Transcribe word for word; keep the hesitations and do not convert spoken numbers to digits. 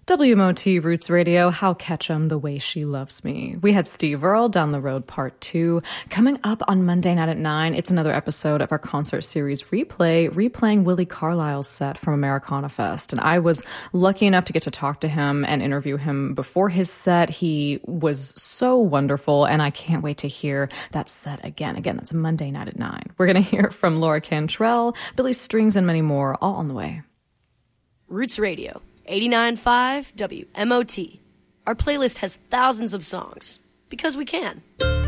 W M O T Roots Radio, How Ketchum, The Way She Loves Me. We had Steve Earle, Down the Road Part two. Coming up on Monday night at nine, it's another episode of our concert series Replay, replaying Willie Carlisle's set from Americana Fest. And I was lucky enough to get to talk to him and interview him before his set. He was so wonderful, and I can't wait to hear that set again. Again, that's Monday night at nine. We're going to hear from Laura Cantrell, Billy Strings, and many more, all on the way. Roots Radio. eighty-nine point five W M O T. Our playlist has thousands of songs, because we can.